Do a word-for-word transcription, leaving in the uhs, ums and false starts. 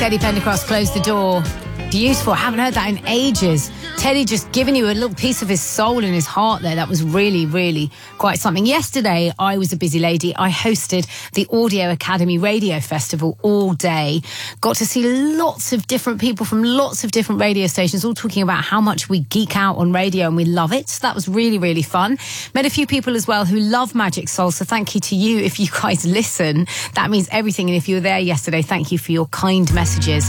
Teddy Pendercross, Close the Door. Beautiful. I haven't heard that in ages. Teddy just giving you a little piece of his soul and his heart there. That was really, really quite something. Yesterday, I was a busy lady. I hosted the Audio Academy Radio Festival all day. Got to see lots of different people from lots of different radio stations, all talking about how much we geek out on radio and we love it. So that was really, really fun. Met a few people as well who love Magic Soul. So thank you to you if you guys listen. That means everything. And if you were there yesterday, thank you for your kind messages.